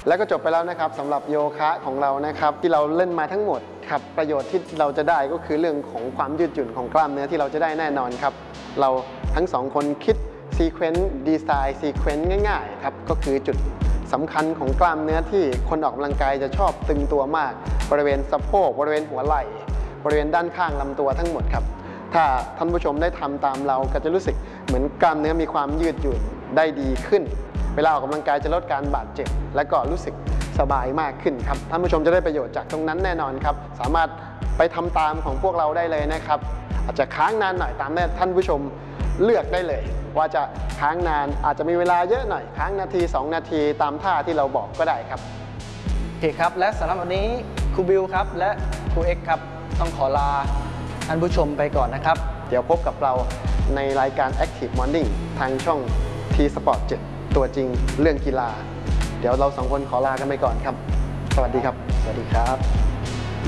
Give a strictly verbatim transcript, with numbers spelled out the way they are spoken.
แล้วก็จบไปแล้วนะครับสำหรับโยคะของเรานะครับที่เราเล่นมาทั้งหมดครับประโยชน์ที่เราจะได้ก็คือเรื่องของความยืดหยุ่นของกล้ามเนื้อที่เราจะได้แน่นอนครับเราทั้งสองคนคิดซีเควนซ์ดีไซน์ซีเควนซ์ง่ายๆครับก็คือจุดสำคัญของกล้ามเนื้อที่คนออกกำลังกายจะชอบตึงตัวมากบริเวณสะโพกบริเวณหัวไหล่บริเวณด้านข้างลำตัวทั้งหมดครับถ้าท่านผู้ชมได้ทำตามเราก็จะรู้สึกเหมือนกล้ามเนื้อมีความยืดหยุ่นได้ดีขึ้นเวลาออกกำลังกายจะลดการบาดเจ็บและก็รู้สึกสบายมากขึ้นครับท่านผู้ชมจะได้ประโยชน์จากตรงนั้นแน่นอนครับสามารถไปทำตามของพวกเราได้เลยนะครับอาจจะค้างนานหน่อยตามแน่ท่านผู้ชมเลือกได้เลยว่าจะค้างนานอาจจะมีเวลาเยอะหน่อยค้างนาทีสองนาทีตามท่าที่เราบอกก็ได้ครับโอเคครับและสำหรับวันนี้ครูบิวครับและครูเอ็กซ์ครับต้องขอลาท่านผู้ชมไปก่อนนะครับเดี๋ยวพบกับเราในรายการ Active Morning ทางช่อง ที สปอร์ต เจ็ด ตัวจริงเรื่องกีฬาเดี๋ยวเราสองคนขอลากันไปก่อนครับสวัสดีครับสวัสดีครับ